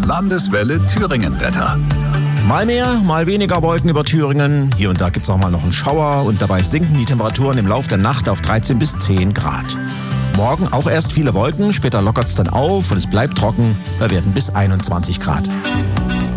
Landeswelle Thüringen-Wetter. Mal mehr, mal weniger Wolken über Thüringen. Hier und da gibt es auch mal noch einen Schauer und dabei sinken die Temperaturen im Laufe der Nacht auf 13 bis 10 Grad. Morgen auch erst viele Wolken, später lockert es dann auf und es bleibt trocken. Da werden bis 21 Grad.